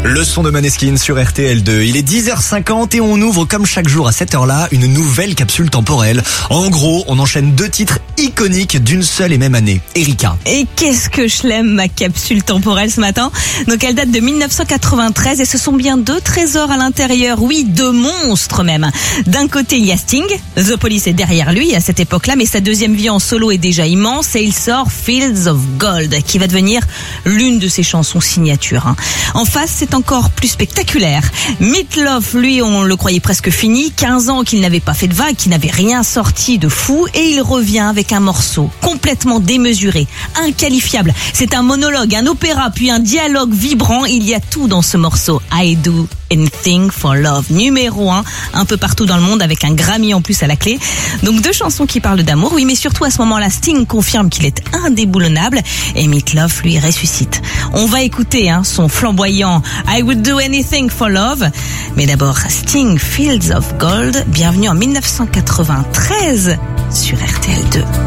Le son de Måneskin sur RTL2. Il est 10h50 et on ouvre comme chaque jour à cette heure-là une nouvelle capsule temporelle. En gros, on enchaîne 2 titres iconiques d'une seule et même année. Erika. Et qu'est-ce que je l'aime, ma capsule temporelle ce matin. Donc elle date de 1993 et ce sont bien 2 trésors à l'intérieur. Oui, 2 monstres même. D'un côté, il y a Sting. The Police est derrière lui à cette époque-là, mais sa deuxième vie en solo est déjà immense et il sort Fields of Gold, qui va devenir l'une de ses chansons signature. En face, c'est encore plus spectaculaire. Meat Loaf, lui, on le croyait presque fini. 15 ans qu'il n'avait pas fait de vague, qu'il n'avait rien sorti de fou. Et il revient avec un morceau complètement démesuré, inqualifiable. C'est un monologue, un opéra, puis un dialogue vibrant. Il y a tout dans ce morceau. I Do Anything for Love. Numéro 1, un peu partout dans le monde, avec un Grammy en plus à la clé. Donc 2 chansons qui parlent d'amour. Oui, mais surtout à ce moment-là, Sting confirme qu'il est indéboulonnable. Et Meat Loaf, lui, ressuscite. On va écouter son flamboyant I Would Do Anything for Love. Mais d'abord, Sting, Fields of Gold. Bienvenue en 1993 sur RTL2.